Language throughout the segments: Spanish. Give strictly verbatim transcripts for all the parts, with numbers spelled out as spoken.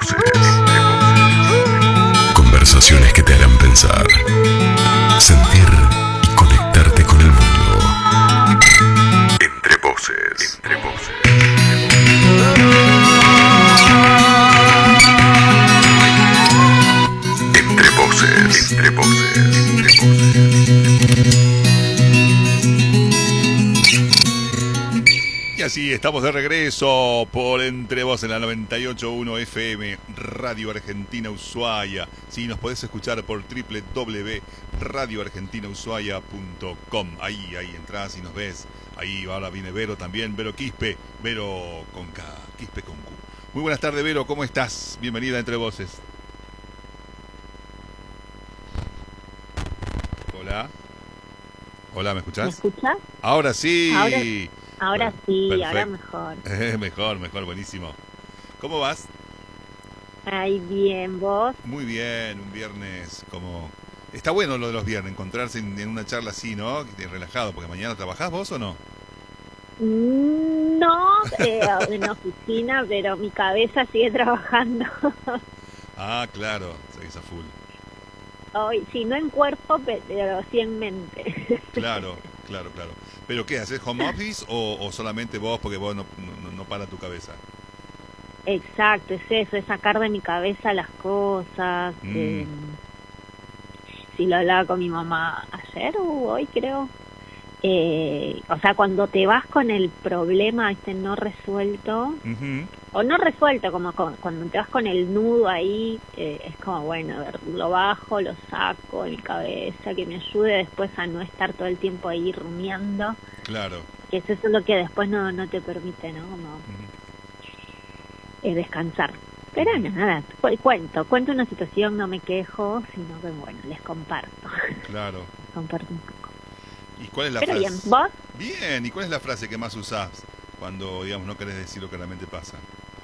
voces. Conversaciones que te harán pensar, sentir y conectarte con el mundo. Entre voces. Entre voces. Entre voces. Entre voces. Entre voces. Y así estamos de regreso por Entre Voces en la noventa y ocho punto uno F M, Radio Argentina Ushuaia. Sí, nos podés escuchar por doble u doble u doble u punto radio argentina ushuaia punto com. Ahí, ahí entras y nos ves. Ahí ahora viene Vero también, Vero Quispe, Vero con K, Quispe con Q. Muy buenas tardes, Vero, ¿cómo estás? Bienvenida a Entre Voces. Hola. Hola, ¿me escuchás? ¿Me escuchás? Ahora sí. Ahora, ahora sí, Perfecto. ahora mejor. Eh, mejor, mejor, buenísimo. ¿Cómo vas? Ay, bien, ¿vos? Muy bien, un viernes como... Está bueno lo de los viernes, encontrarse en, en una charla así, ¿no? Relajado, porque mañana trabajás vos o no. No, eh, en oficina, pero mi cabeza sigue trabajando. Ah, claro, seguís a full. Hoy, sí, no en cuerpo, pero sí en mente. Claro, claro, claro. ¿Pero qué, haces home office o, o solamente vos porque vos no, no, no para tu cabeza? Exacto, es eso, es sacar de mi cabeza las cosas. Mm. Eh, sí, lo hablaba con mi mamá ayer o hoy, creo. Eh, o sea, cuando te vas con el problema este no resuelto, Uh-huh. o no resuelto, como con, cuando te vas con el nudo ahí, eh, es como, bueno, a ver, lo bajo, lo saco de mi cabeza, que me ayude después a no estar todo el tiempo ahí rumiando, Claro. que es eso lo que después no, no te permite, ¿no? Como Uh-huh. eh, descansar. Pero nada, cu- cuento, cuento una situación, no me quejo, sino que, bueno, les comparto, Claro. les comparto un poco. ¿Y cuál es la Pero frase? bien, ¿vos? Bien, ¿y cuál es la frase que más usás cuando, digamos, no querés decir lo que realmente pasa?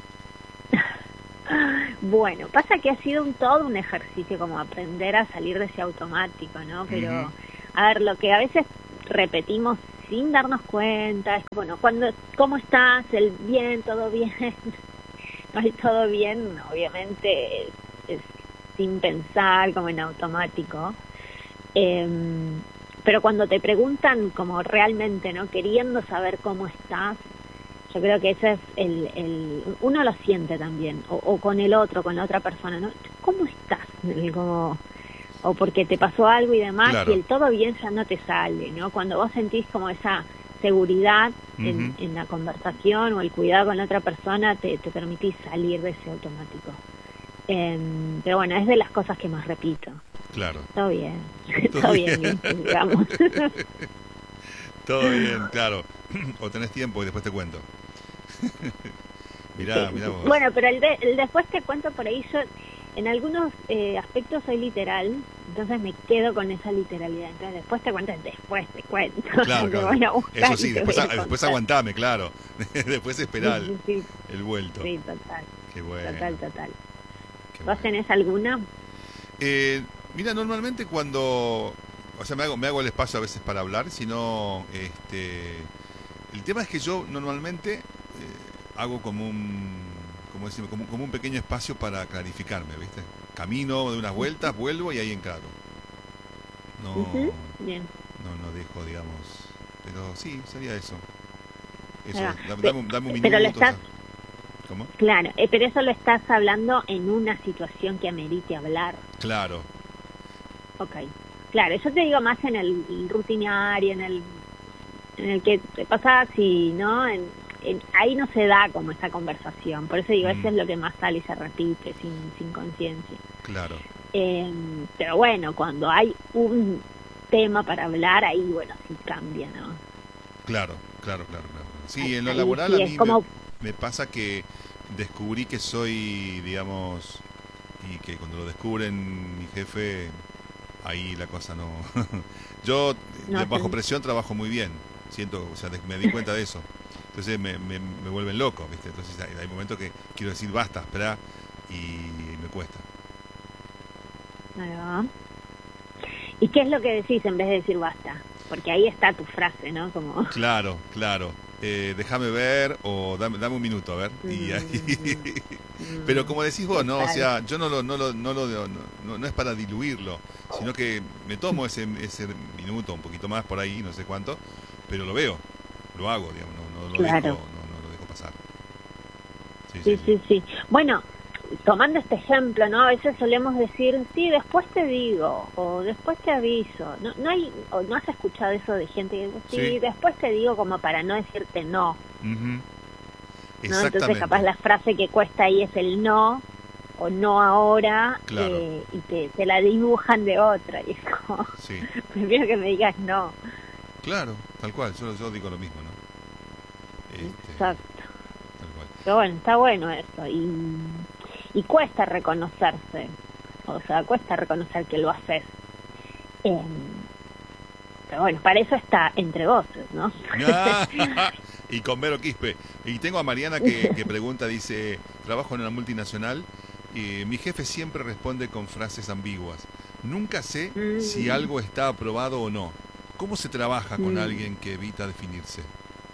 Bueno, pasa que ha sido un todo un ejercicio como aprender a salir de ese automático, ¿no? Pero, Ujú. a ver, lo que a veces repetimos sin darnos cuenta es, bueno, cuando, ¿cómo estás? El bien, todo bien. No hay todo bien, obviamente, es, es sin pensar, como en automático. Eh, pero cuando te preguntan como realmente, ¿no? Queriendo saber cómo estás, yo creo que ese es el, el uno lo siente también, o, o con el otro, con la otra persona, ¿no? ¿Cómo estás? El como, o porque te pasó algo y demás, Claro. y el todo bien ya no te sale, ¿no? Cuando vos sentís como esa seguridad en, Ujú. en la conversación o el cuidado con la otra persona, te, te permitís salir de ese automático. Eh, pero bueno, es de las cosas que más repito. Claro. Todo bien, Todo todo bien, bien. bien, digamos. Todo bien, claro. O tenés tiempo y después te cuento. Mirá, Sí. mirá vos. Bueno, pero el, de, el después te cuento por ahí, yo en algunos eh, aspectos soy literal, entonces me quedo con esa literalidad. Entonces después te cuento, después te cuento. Claro, Te claro. voy a buscar Eso y sí, te después, voy a después contar. aguantame, claro. Después esperá Sí, el, sí, sí, el vuelto. sí, total, Qué bueno. total, total. Qué ¿Vos bueno. tenés alguna? Eh, mira, normalmente cuando... O sea, me hago, me hago el espacio a veces para hablar, sino... Este, el tema es que yo normalmente eh, hago como un... Como, decir, como, como un pequeño espacio para clarificarme, ¿viste? Camino de unas vueltas, vuelvo y ahí encaro. No, Ujú, bien. no, no dejo, digamos... Pero sí, sería eso. Eso, Ahí va. dame, Pe- dame un- dame un minuto. pero lo o estás, sea, ¿cómo? claro, eh, pero eso lo estás hablando en una situación que amerite hablar. Claro, Ok, claro, yo te digo más en el rutinario, en el en el que te pasas y, ¿no? En, en- ahí no se da como esa conversación, por eso digo, Mm. eso es lo que más sale y se repite sin, sin conciencia. claro. Eh, pero bueno, cuando hay un tema para hablar, ahí, bueno, sí cambia, ¿no? Claro, claro, claro, claro. Sí, Ahí- en lo ahí laboral sí a es mí como- me, me pasa que descubrí que soy, digamos, y que cuando lo descubren mi jefe, ahí la cosa no... Yo, No de- bajo hacen- presión, trabajo muy bien, siento, o sea, de- me di cuenta de eso. Entonces me, me, me vuelven loco, ¿viste? Entonces hay, hay momentos que quiero decir basta, espera, y me cuesta. Ahí va. ¿Y qué es lo que decís en vez de decir basta? Porque ahí está tu frase, ¿no? Como... Claro, claro. eh, déjame ver o dame, dame un minuto, a ver. Y ahí... Pero como decís vos, ¿no? O sea, yo no lo, no lo, no lo, no, no, no es para diluirlo, sino que me tomo ese, ese minuto, un poquito más por ahí, no sé cuánto, pero lo veo, lo hago, digamos, no, no lo Claro. dejo, no, no lo dejo pasar. Sí, Sí, sí, sí. Bueno, tomando este ejemplo, ¿no? A veces solemos decir, sí, después te digo, o después te aviso. No, no hay, o no has escuchado eso de gente que dice, sí, Sí. después te digo, como para no decirte no. Ujú. ¿No? Exactamente. Entonces capaz la frase que cuesta ahí es el no, o no ahora, Claro. eh, y te, te la dibujan de otra. Y es como, Sí, prefiero que me digas no. claro, tal cual, yo, yo digo lo mismo, ¿no? Este, Exacto. tal cual. Pero bueno, está bueno eso. Y, y cuesta reconocerse. O sea, cuesta reconocer que lo haces. Eh, pero bueno, para eso está Entre Voces, ¿no? Ah, y con Vero Quispe. Y tengo a Mariana que, que pregunta, dice, trabajo en una multinacional y mi jefe siempre responde con frases ambiguas. Nunca sé Mm. si algo está aprobado o no. ¿Cómo se trabaja con Mm. alguien que evita definirse?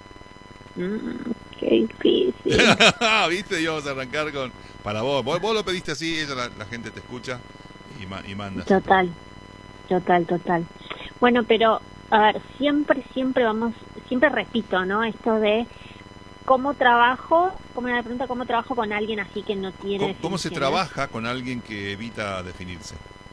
Mm, qué difícil. ¿Viste? Y vamos a arrancar con... Para vos, vos, vos lo pediste así, ella, la, la gente te escucha y, ma- y manda. Total, total, total. Bueno, pero, a ver, siempre, siempre vamos, siempre repito, ¿no? Esto de cómo trabajo, como la pregunta, ¿cómo trabajo con alguien así que no tiene ¿Cómo, cómo se definiciones? trabaja con alguien que evita definirse?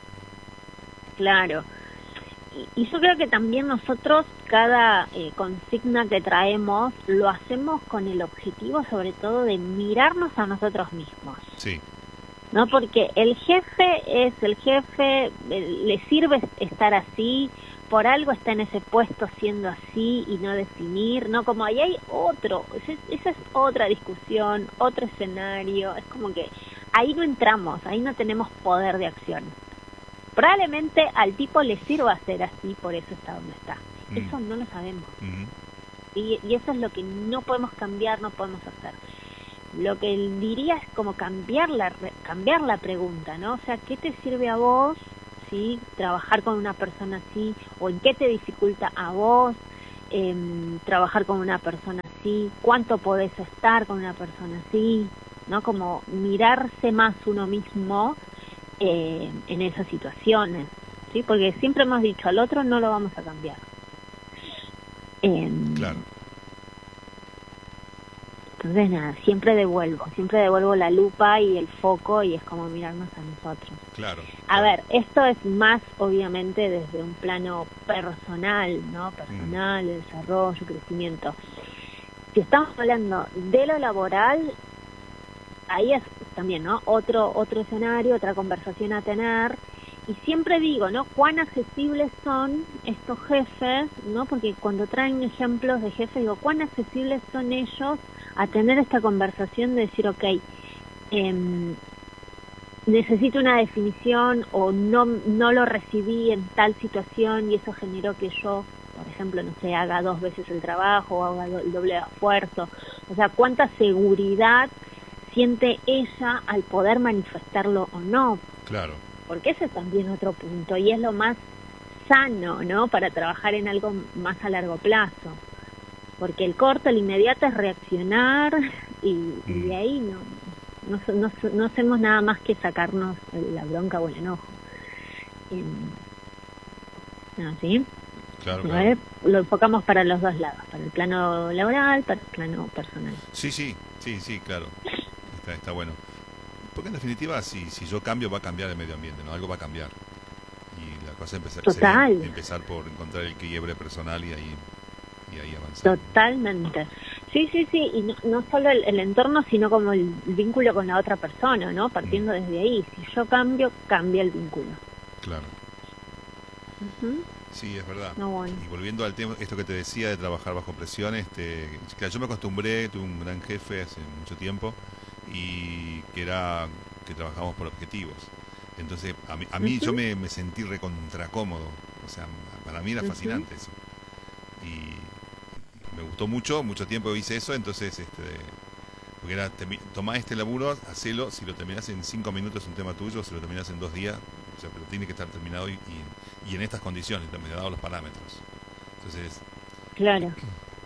Claro. Y, y yo creo que también nosotros, cada eh, consigna que traemos, lo hacemos con el objetivo, sobre todo, de mirarnos a nosotros mismos. Sí, ¿No? Porque el jefe es el jefe, eh, le sirve estar así, por algo está en ese puesto siendo así y no definir, ¿no? Como ahí hay otro, ese- esa es otra discusión, otro escenario, es como que ahí no entramos, ahí no tenemos poder de acción. Probablemente al tipo le sirva ser así, por eso está donde está. Mm. Eso no lo sabemos. ujú, Y, y eso es lo que no podemos cambiar, no podemos hacer. Lo que diría es como cambiar la, re- cambiar la pregunta, ¿no? O sea, ¿qué te sirve a vos, sí, trabajar con una persona así? ¿O en qué te dificulta a vos em, trabajar con una persona así? ¿Cuánto podés estar con una persona así? ¿No? Como mirarse más uno mismo eh, en esas situaciones, ¿sí? Porque siempre hemos dicho, al otro no lo vamos a cambiar. Em, claro. Entonces, nada, siempre devuelvo, siempre devuelvo la lupa y el foco y es como mirarnos a nosotros. Claro. A claro. ver, esto es más, obviamente, desde un plano personal, ¿no? Personal, de desarrollo, crecimiento. Si estamos hablando de lo laboral, ahí es también, ¿no? Otro, otro escenario, otra conversación a tener. Y siempre digo, ¿no? Cuán accesibles son estos jefes, ¿no? Porque cuando traen ejemplos de jefes, digo, cuán accesibles son ellos a tener esta conversación de decir, ok, eh, necesito una definición o no, no lo recibí en tal situación y eso generó que yo, por ejemplo, no sé, haga dos veces el trabajo o haga do- el doble de esfuerzo. O sea, cuánta seguridad siente ella al poder manifestarlo o no. Claro. Porque ese es también otro punto y es lo más sano, ¿no? Para trabajar en algo más a largo plazo. Porque el corto, el inmediato es reaccionar y, y Mm. de ahí no, no, no, no hacemos nada más que sacarnos la bronca o el enojo. Eh, ¿sí? Claro, A claro. ver, lo enfocamos para los dos lados, para el plano laboral, para el plano personal. Sí, sí, sí, sí, claro. Está, está bueno. Porque en definitiva, si, si yo cambio, va a cambiar el medio ambiente, ¿no? Algo va a cambiar. Y la cosa empezar, Total. sería empezar por encontrar el quiebre personal y ahí, y ahí avanzar. Totalmente. Sí, sí, sí, y no, no solo el, el entorno, sino como el vínculo con la otra persona, ¿no? Partiendo desde ahí. Si yo cambio, cambia el vínculo. Claro. Ujú. Sí, es verdad. No, bueno. Y volviendo al tema, esto que te decía de trabajar bajo presión, este, claro, yo me acostumbré, tuve un gran jefe hace mucho tiempo y que era que trabajábamos por objetivos. Entonces, a mí, a mí Ujú. yo me, me sentí recontra cómodo. O sea, para mí era Ujú. fascinante eso. Y me gustó mucho, mucho tiempo hice eso, entonces, este, porque era, termi- tomá este laburo, hacelo, si lo terminás en cinco minutos es un tema tuyo, si lo terminás en dos días, o sea, pero tiene que estar terminado y, y, y en estas condiciones, también dados los parámetros. Entonces, Claro.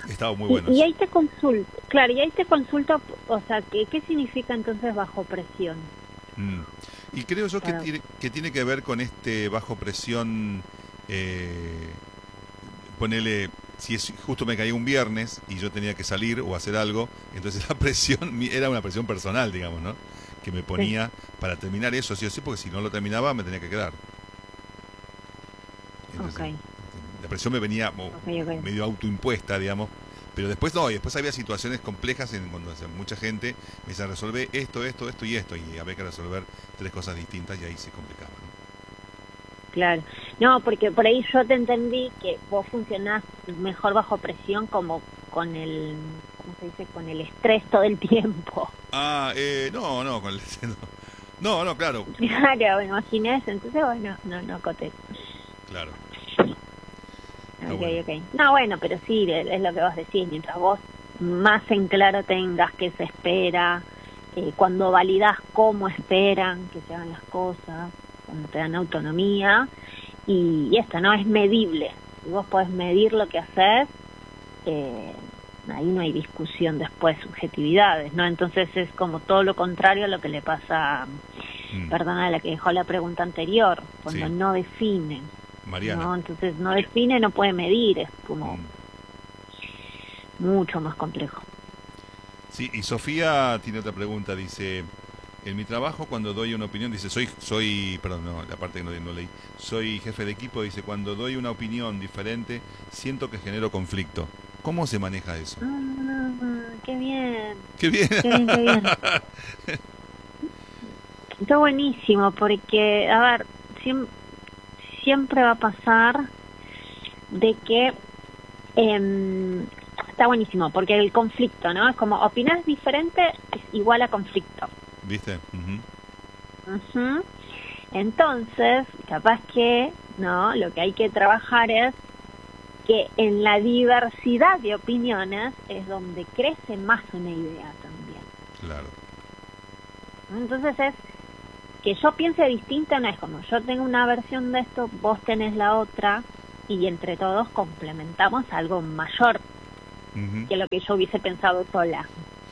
Estaba muy Y, bueno. y ahí te consulto, claro, y ahí te consulto, o sea, ¿qué, qué significa entonces bajo presión? Mm. Y creo yo que Para- tiene, que tiene que ver con este bajo presión, eh, ponele, si es, justo me caía un viernes y yo tenía que salir o hacer algo, entonces la presión mi- era una presión personal, digamos, ¿no? Que me ponía para terminar eso, sí o sí, porque si no lo terminaba me tenía que quedar. Entonces, Ok, la presión me venía mo- ok, ok. medio autoimpuesta, digamos. Pero después no, y después había situaciones complejas en cuando o sea, mucha gente me decía resolver esto, esto, esto y esto, y había que resolver tres cosas distintas y ahí se complicaba, ¿no? Claro. No, porque por ahí yo te entendí que vos funcionás mejor bajo presión como con el, ¿cómo se dice? Con el estrés todo el tiempo. Ah, eh, no, no, con el, no, no, no, claro, Claro, me imaginé eso, entonces bueno, no, no coté. claro. Ok, bueno. ok. No, bueno, pero sí, es es lo que vos decís, mientras vos más en claro tengas qué se espera, eh, cuando validás cómo esperan que se hagan las cosas, cuando te dan autonomía, y, y esto no es medible. Si vos podés medir lo que haces, eh, ahí no hay discusión después, subjetividades, ¿no? Entonces es como todo lo contrario a lo que le pasa, Mm. perdona, a la que dejó la pregunta anterior, cuando Sí. no define. Mariana. No, entonces no define, no puede medir, es como Mm. mucho más complejo. Sí, y Sofía tiene otra pregunta, dice, en mi trabajo cuando doy una opinión, dice, soy, soy, perdón, no, la parte que no, no leí, soy jefe de equipo, dice, cuando doy una opinión diferente, siento que genero conflicto. ¿Cómo se maneja eso? Ah, qué bien, ¡Qué bien! qué bien, qué bien. Está buenísimo, porque, a ver, siem- siempre va a pasar de que em, está buenísimo, porque el conflicto, ¿no? Es como opinar diferente es igual a conflicto. ¿Viste? Ujú. Ujú. Entonces, capaz que, ¿no? Lo que hay que trabajar es que en la diversidad de opiniones es donde crece más una idea también. Claro. Entonces es que yo piense distinto, no es como yo tengo una versión de esto, vos tenés la otra, y entre todos complementamos algo mayor Ujú. que lo que yo hubiese pensado sola.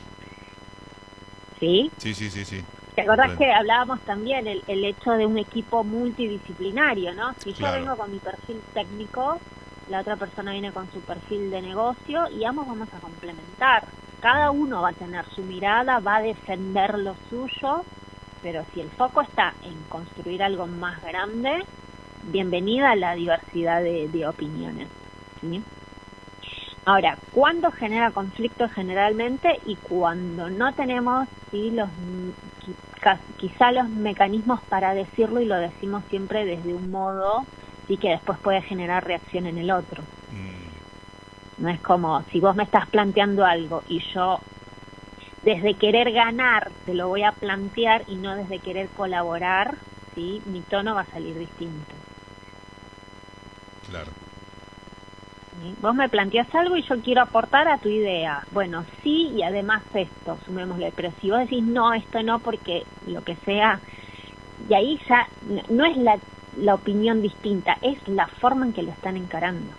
¿Sí? Sí, sí, sí, sí. ¿Te acordás Comprendo. que hablábamos también el, el hecho de un equipo multidisciplinario, ¿no? Si yo Claro. vengo con mi perfil técnico, la otra persona viene con su perfil de negocio y ambos vamos a complementar. Cada uno va a tener su mirada, va a defender lo suyo, pero si el foco está en construir algo más grande, bienvenida a la diversidad de, de opiniones, ¿sí? Ahora, ¿cuándo genera conflicto generalmente? Y cuando no tenemos, sí, los quizá, quizá los mecanismos para decirlo y lo decimos siempre desde un modo sí que después puede generar reacción en el otro. Mm. No es como si vos me estás planteando algo y yo desde querer ganar te lo voy a plantear y no desde querer colaborar, sí, mi tono va a salir distinto. Claro. ¿Sí? Vos me planteás algo y yo quiero aportar a tu idea. Bueno, sí, y además esto, sumémosle. Pero si vos decís no, esto no, porque lo que sea, y ahí ya no, no es la, la opinión distinta, es la forma en que lo están encarando.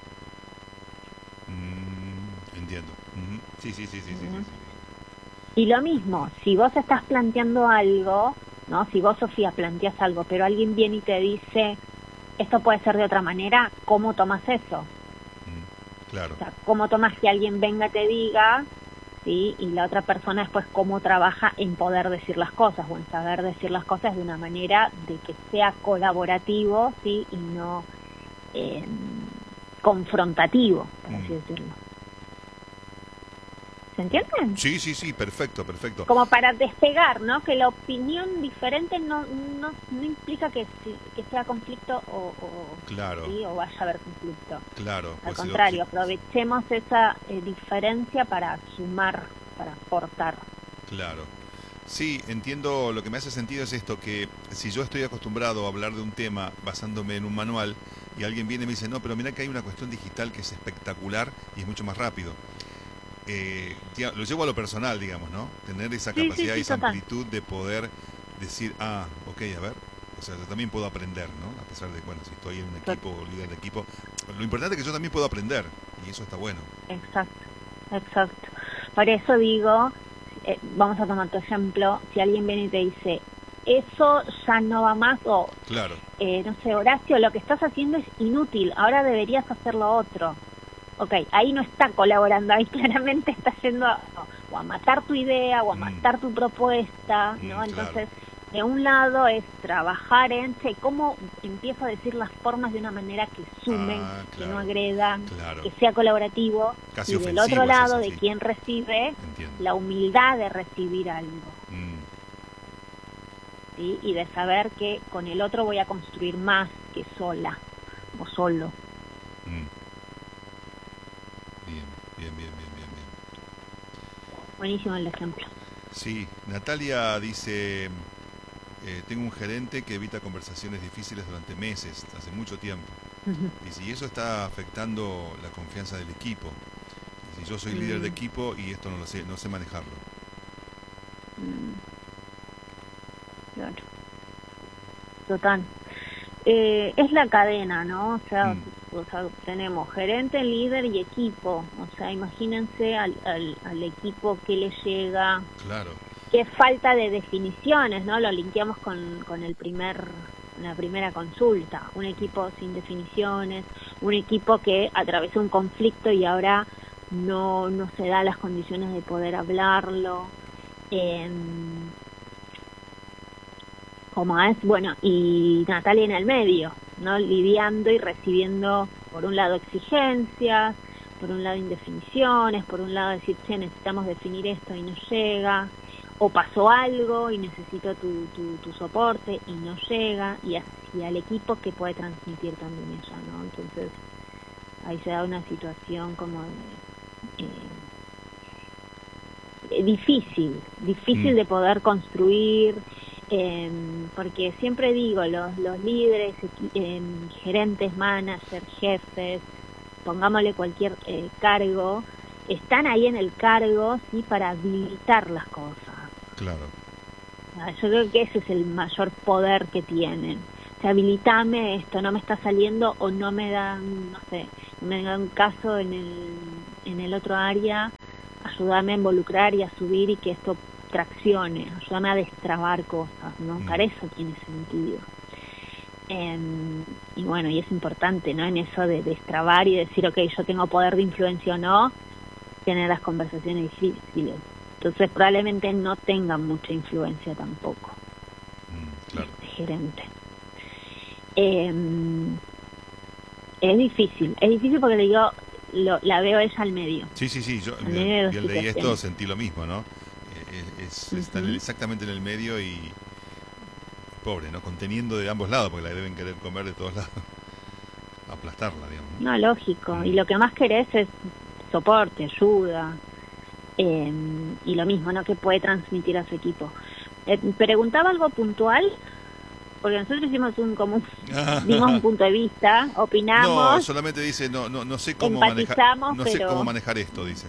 Mm, entiendo. Ujú. Sí, sí, sí, sí, sí, sí, sí. Y lo mismo, si vos estás planteando algo, ¿no? Si vos, Sofía, planteas algo, pero alguien viene y te dice, esto puede ser de otra manera, ¿cómo tomas eso? Mm, claro. O sea, ¿cómo tomas que alguien venga te diga, sí? Y la otra persona después cómo trabaja en poder decir las cosas o en saber decir las cosas de una manera de que sea colaborativo, sí, y no eh, confrontativo, por así Mm. decirlo. ¿Se entiende? Sí, sí, sí, perfecto, perfecto. Como para despegar, ¿no? Que la opinión diferente no no, no implica que, si- que sea conflicto o, o, Claro, ¿sí? o vaya a haber conflicto. claro. Al Pues si lo- contrario, si- aprovechemos esa eh, diferencia para sumar, para aportar. Claro. Sí, entiendo, lo que me hace sentido es esto, que si yo estoy acostumbrado a hablar de un tema basándome en un manual y alguien viene y me dice, no, pero mira que hay una cuestión digital que es espectacular y es mucho más rápido. Eh, ya, lo llevo a lo personal, digamos, ¿no? Tener esa Sí, sí, capacidad sí, y esa total. amplitud de poder decir, ah, ok, a ver, O sea, yo también puedo aprender, ¿no? A pesar de, bueno, si estoy en un equipo o líder de equipo, lo importante es que yo también puedo aprender, y eso está bueno. Exacto, exacto. Por eso digo, eh, vamos a tomar tu ejemplo, si alguien viene y te dice, eso ya no va más, o, claro. eh, no sé, Horacio, lo que estás haciendo es inútil, ahora deberías hacer lo otro. Ok, ahí no está colaborando, ahí claramente está yendo a, o a matar tu idea, o a Mm. matar tu propuesta, Mm, ¿no? claro. Entonces, de un lado es trabajar en, che, ¿cómo empiezo a decir las formas de una manera que sumen, Ah, que claro, no agredan, claro. que sea colaborativo? Casi y del ofensivo otro es lado, eso, de sí. quien recibe, Entiendo. la humildad de recibir algo, Mm, ¿sí? Y de saber que con el otro voy a construir más que sola o solo. mm. Bien, bien, bien, bien, bien, bien. Buenísimo el ejemplo. Sí, Natalia dice, eh, tengo un gerente que evita conversaciones difíciles durante meses, hace mucho tiempo. Dice, y eso está afectando la confianza del equipo. Dice, yo soy líder de Mm. equipo y esto no lo sé, no sé manejarlo. Mm. Claro. Total. Eh, es la cadena, ¿no? O sea, Mm. o sea, tenemos gerente, líder y equipo. O sea, imagínense al, al, al equipo que le llega, Claro. qué falta de definiciones, ¿no? Lo linkeamos con, con el primer, la primera consulta. Un equipo sin definiciones, un equipo que atravesó un conflicto y ahora no, no se da las condiciones de poder hablarlo. Eh, como es, bueno, y Natalia en el medio, ¿no? Lidiando y recibiendo, por un lado, exigencias, por un lado, indefiniciones, por un lado, decir, che, necesitamos definir esto y no llega, o pasó algo y necesito tu, tu, tu soporte y no llega, y hacia el equipo que puede transmitir también ella, ¿no? Entonces, ahí se da una situación como de, eh, difícil, difícil Mm. de poder construir, eh, porque siempre digo, los, los líderes, eh, gerentes, managers, jefes, pongámosle cualquier eh, cargo, están ahí en el cargo, sí, para habilitar las cosas. Claro. Ah, yo creo que ese es el mayor poder que tienen. O sea, habilitame esto, no me está saliendo, o no me dan, no sé, no me dan caso en el, en el otro área, ayúdame a involucrar y a subir y que esto traccione, ayúdame a destrabar cosas, ¿no? Mm. Para eso tiene sentido. Eh, y bueno, y es importante, ¿no? En eso de destrabar y decir, ok, yo tengo poder de influencia o no, tener las conversaciones difíciles. Entonces probablemente no tengan mucha influencia tampoco, Mm, claro. este gerente. Eh, es difícil, es difícil porque le digo, lo, la veo ella al medio. Sí, sí, sí, yo Al medio de las bien leí esto, situaciones. sentí lo mismo, ¿no? Eh, Es, es- está en el- Ujú. exactamente en el medio y pobre, ¿no? Conteniendo de ambos lados, porque la deben querer comer de todos lados. Aplastarla, digamos, ¿no? No, lógico. Mm. Y lo que más querés es soporte, ayuda. Eh, y lo mismo, ¿no? Que puede transmitir a su equipo. Eh, preguntaba algo puntual, porque nosotros hicimos un común, dimos un punto de vista, No, opinamos, solamente dice, no, no, no sé cómo manejar, empatizamos, no sé pero... cómo manejar esto, dice.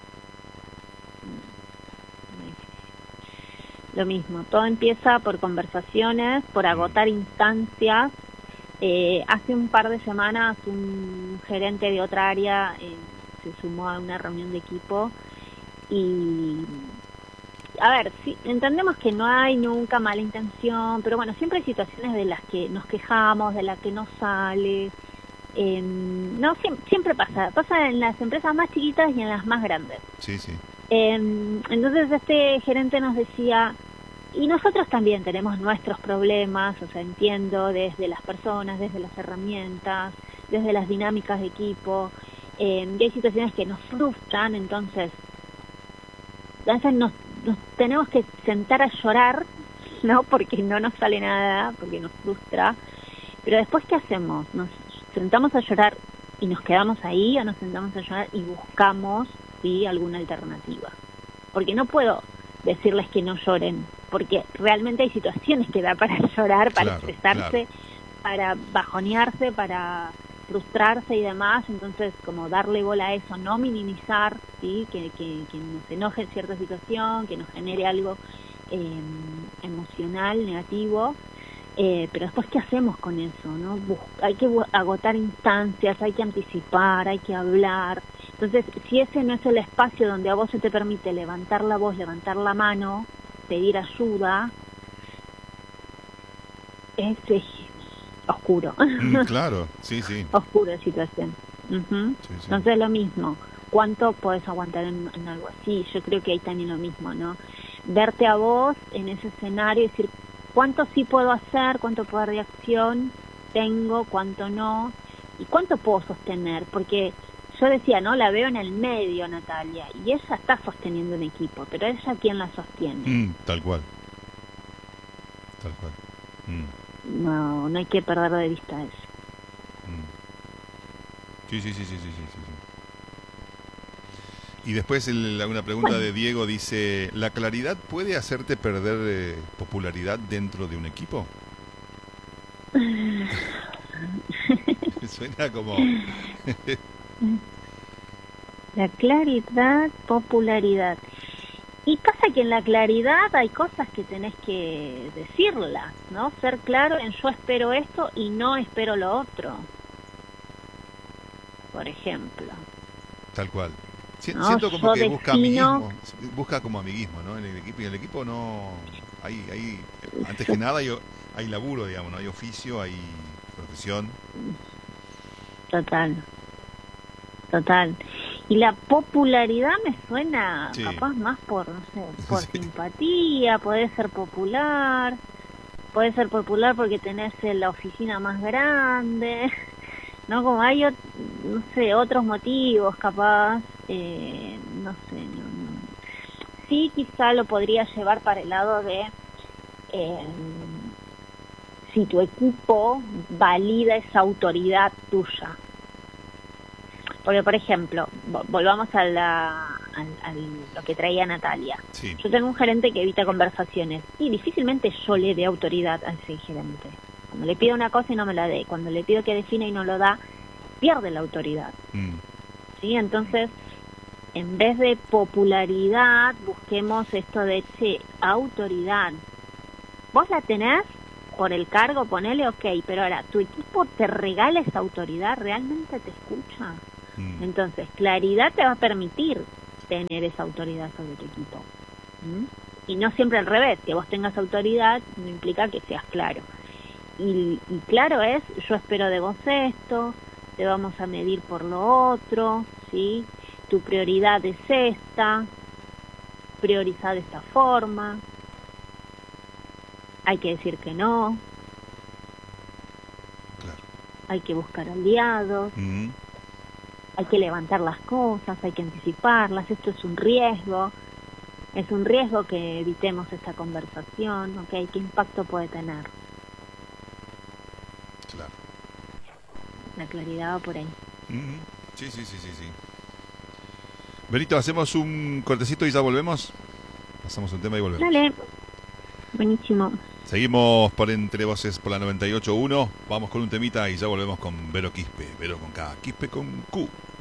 Lo mismo, todo empieza por conversaciones, por agotar instancias. Eh, hace un par de semanas un gerente de otra área eh, se sumó a una reunión de equipo y, a ver, sí, entendemos que no hay nunca mala intención, pero bueno, siempre hay situaciones de las que nos quejamos, de las que no sale. Eh, no siempre, siempre pasa, pasa en las empresas más chiquitas y en las más grandes. Sí, sí. Eh, entonces este gerente nos decía, y nosotros también tenemos nuestros problemas, o sea, entiendo, desde las personas, desde las herramientas, desde las dinámicas de equipo, eh, y hay situaciones que nos frustran, entonces, entonces nos, nos tenemos que sentar a llorar, ¿no? Porque no nos sale nada, porque nos frustra, pero después, ¿qué hacemos? ¿Nos sentamos a llorar y nos quedamos ahí, o nos sentamos a llorar y buscamos, ¿sí?, alguna alternativa? Porque no puedo decirles que no lloren, porque realmente hay situaciones que da para llorar, para Claro, estresarse, claro. para bajonearse, para frustrarse y demás. Entonces, como darle bola a eso, no minimizar, ¿sí?, que, que, que nos enoje cierta situación, que nos genere algo eh, emocional, negativo, Eh, pero después, ¿qué hacemos con eso? ¿No? Bus- hay que bu- agotar instancias, hay que anticipar, hay que hablar. Entonces, si ese no es el espacio donde a vos se te permite levantar la voz, levantar la mano, pedir ayuda, es, es oscuro. Mm, claro, sí, sí. Oscura situación. Ujú. Sí, sí. Entonces, lo mismo. ¿Cuánto podés aguantar en, en algo así? Yo creo que hay también lo mismo, ¿no? Verte a vos en ese escenario y decir, ¿cuánto sí puedo hacer? ¿Cuánto poder de acción tengo? ¿Cuánto no? ¿Y cuánto puedo sostener? Porque yo decía, ¿no? La veo en el medio, Natalia, y ella está sosteniendo un equipo, pero ella, ¿quién la sostiene? Mm, tal cual. Tal cual. Mm, No, no hay que perder de vista eso. mm. Sí, sí, sí, sí, sí, sí, sí, sí. Y después el- una pregunta de Diego dice, ¿la claridad puede hacerte perder eh, popularidad dentro de un equipo? Suena como... La claridad, popularidad. Y pasa que en la claridad hay cosas que tenés que decirlas, ¿no? Ser claro en yo espero esto y no espero lo otro. Por ejemplo. Tal cual. Si- No, Siento como yo que busca defino- amiguismo, busca como amiguismo, ¿no? En el equipo, y el equipo no... Hay, hay, antes que nada hay, hay laburo, digamos, ¿no? Hay oficio, hay profesión. Total. Total. Y la popularidad me suena Sí. capaz más por, no sé, por Sí. simpatía, podés ser popular, podés ser popular porque tenés eh, la oficina más grande, ¿no? Como hay, ot- no sé, otros motivos capaz, eh, no sé, no, no. Sí, quizá lo podría llevar para el lado de eh, si tu equipo valida esa autoridad tuya. Porque, por ejemplo, vo- volvamos a la, al, al- lo que traía Natalia. Sí. Yo tengo un gerente que evita conversaciones y difícilmente yo le dé autoridad a ese gerente. Cuando le pido una cosa y no me la dé, cuando le pido que defina y no lo da, pierde la autoridad. Mm, ¿Sí? Entonces, en vez de popularidad, busquemos esto de, che, autoridad. ¿Vos la tenés por el cargo? Ponele, ok, pero ahora, ¿tu equipo te regala esa autoridad? ¿Realmente te escucha? mm. Entonces, claridad te va a permitir tener esa autoridad sobre tu equipo. ¿Mm? Y no siempre al revés, que vos tengas autoridad no implica que seas claro. Y, y claro es, yo espero de vos esto, te vamos a medir por lo otro, ¿sí? Tu prioridad es esta, priorizar de esta forma, hay que decir que no, Claro. hay que buscar aliados, Mm, hay que levantar las cosas, hay que anticiparlas, esto es un riesgo, es un riesgo que evitemos esta conversación, ¿ok? ¿Qué impacto puede tener? claro. La claridad va por ahí. Mm, sí, sí, sí, sí, sí. Benito, hacemos un cortecito y ya volvemos. Pasamos un tema y volvemos. Dale, buenísimo. Seguimos por Entre Voces por la noventa y ocho punto uno. Vamos con un temita y ya volvemos con Vero Quispe. Vero con K, Quispe con Q.